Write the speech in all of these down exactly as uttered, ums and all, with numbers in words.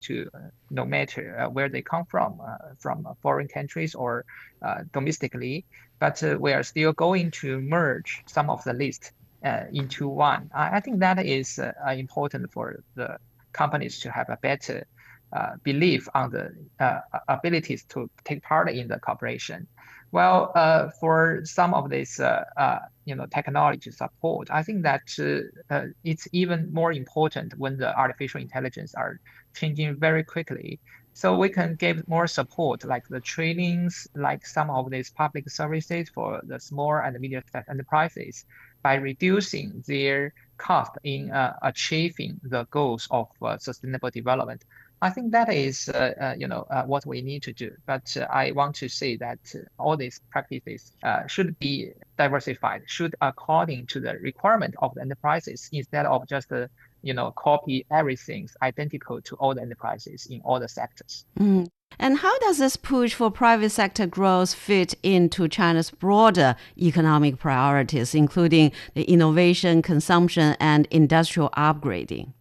to uh, no matter uh, where they come from, uh, from uh, foreign countries or uh, domestically, but uh, we are still going to merge some of the list uh, into one. I, I think that is uh, uh, important for the companies to have a better uh, belief on the uh, abilities to take part in the cooperation. Well, uh, for some of this, uh, uh, you know, technology support, I think that uh, uh, it's even more important when the artificial intelligence are changing very quickly. So we can give more support, like the trainings, like some of these public services for the small and medium-sized enterprises, by reducing their cost in uh, achieving the goals of uh, sustainable development. I think that is, uh, uh, you know, uh, what we need to do. But uh, I want to say that uh, all these practices uh, should be diversified, should according to the requirement of the enterprises, instead of just, uh, you know, copy everything identical to all the enterprises in all the sectors. Mm. And how does this push for private sector growth fit into China's broader economic priorities, including the innovation, consumption, and industrial upgrading?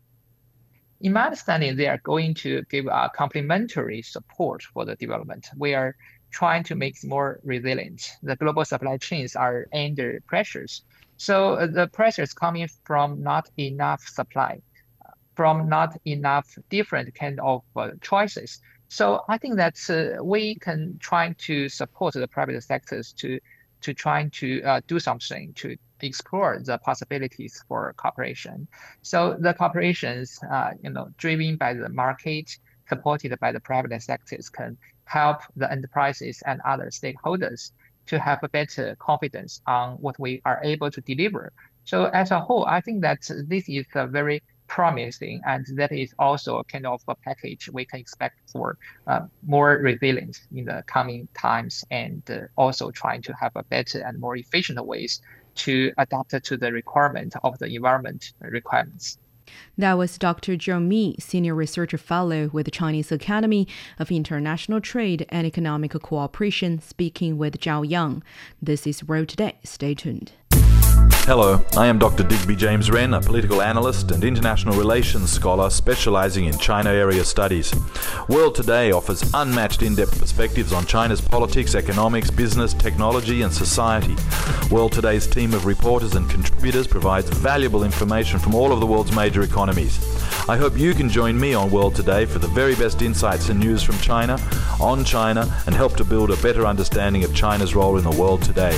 In my understanding, they are going to give a complementary support for the development. We are trying to make it more resilient. The global supply chains are under pressures. So uh, the pressures coming from not enough supply, from not enough different kind of uh, choices. So I think that uh, we can try to support the private sectors to to trying to uh, do something to explore the possibilities for cooperation. So the corporations, uh, you know, driven by the market, supported by the private sectors, can help the enterprises and other stakeholders to have a better confidence on what we are able to deliver. So as a whole, I think that this is a very promising, and that is also a kind of a package we can expect for uh, more resilience in the coming times, and uh, also trying to have a better and more efficient ways to adapt to the requirement of the environment requirements. That was Doctor Zhou Mi, Senior Research Fellow with the Chinese Academy of International Trade and Economic Cooperation, speaking with Zhao Yang. This is World Today. Stay tuned. Hello, I am Doctor Digby James Wren, a political analyst and international relations scholar specializing in China area studies. World Today offers unmatched in-depth perspectives on China's politics, economics, business, technology and society. World Today's team of reporters and contributors provides valuable information from all of the world's major economies. I hope you can join me on World Today for the very best insights and news from China, on China, and help to build a better understanding of China's role in the world today.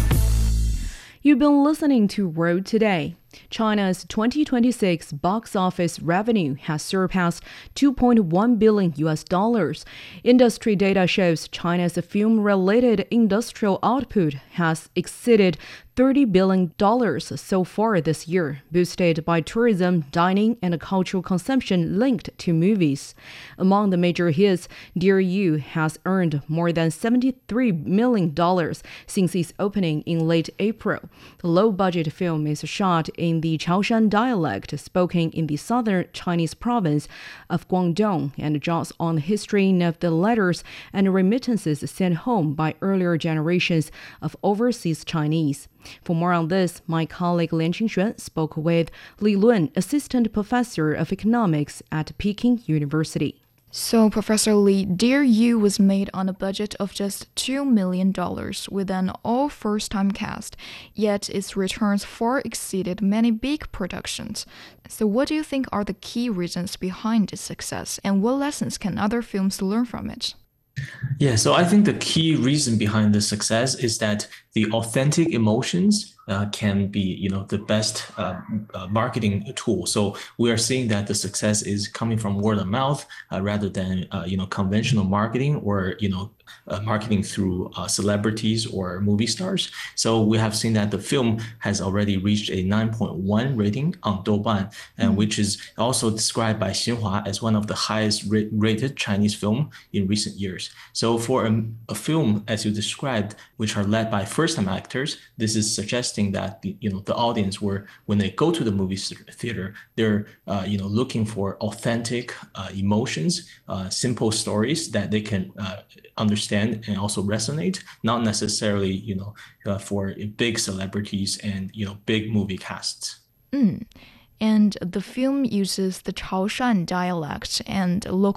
You've been listening to World Today. China's twenty twenty-six box office revenue has surpassed two point one billion U S dollars. Industry data shows China's film-related industrial output has exceeded thirty billion dollars so far this year, boosted by tourism, dining, and cultural consumption linked to movies. Among the major hits, Dear You has earned more than seventy-three million dollars since its opening in late April. The low-budget film is shot in the Chaoshan dialect spoken in the southern Chinese province of Guangdong and draws on the history of the letters and remittances sent home by earlier generations of overseas Chinese. For more on this, my colleague Lian Qingxuan spoke with Li Lun, Assistant Professor of Economics at Peking University. So, Professor Li, Dear You was made on a budget of just two million dollars with an all first-time cast, yet its returns far exceeded many big productions. So what do you think are the key reasons behind its success, and what lessons can other films learn from it? Yeah, so I think the key reason behind the success is that the authentic emotions uh, can be, you know, the best uh, uh, marketing tool. So we are seeing that the success is coming from word of mouth uh, rather than, uh, you know, conventional marketing or, you know, uh, marketing through uh, celebrities or movie stars. So we have seen that the film has already reached a nine point one rating on Douban, and which is also described by Xinhua as one of the highest ra- rated Chinese film in recent years. So for a, a film, as you described, which are led by first-time actors, this is suggesting that the, you know, the audience were, when they go to the movie theater, they're uh, you know, looking for authentic uh, emotions, uh, simple stories that they can uh, understand and also resonate, not necessarily, you know, uh, for big celebrities and, you know, big movie casts. Mm. And the film uses the Chaoshan dialect and local